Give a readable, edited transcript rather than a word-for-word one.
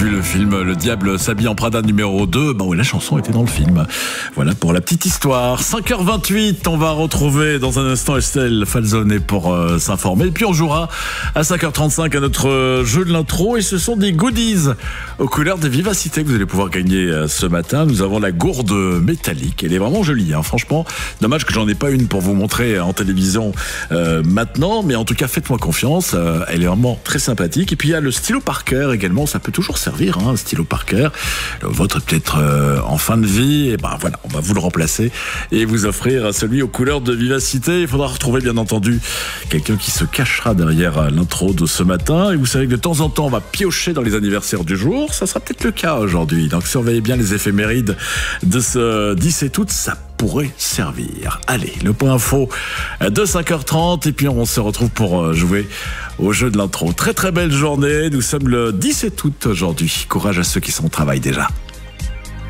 vu le film Le Diable s'habille en Prada numéro 2. Bah oui, la chanson était dans le film. Voilà pour la petite histoire. 5h28, on va retrouver dans un instant Estelle Falzone pour s'informer. Et puis on jouera à 5h35 à notre jeu de l'intro. Et ce sont des goodies aux couleurs de vivacité que vous allez pouvoir gagner ce matin. Nous avons la gourde métallique. Elle est vraiment jolie, hein. Franchement, dommage que j'en ai pas une pour vous montrer en télévision maintenant. Mais en tout cas, faites-moi confiance. Elle est vraiment très sympathique. Et puis il y a le stylo Parker également. Ça peut toujours servir, hein, un stylo Parker. Le vôtre est peut-être en fin de vie. Et ben voilà, on va vous le remplacer et vous offrir celui aux couleurs de vivacité. Il faudra retrouver bien entendu quelqu'un qui se cachera derrière l'intro de ce matin. Et vous savez que de temps en temps, on va piocher dans les anniversaires du jour. Ça sera peut-être le cas aujourd'hui. Donc surveillez bien les éphémérides de ce 17 août. Ça pourrait servir. Allez, le point info de 5h30 et puis on se retrouve pour jouer au jeu de l'intro. Très très belle journée. Nous sommes le 17 août aujourd'hui. Courage à ceux qui sont au travail déjà.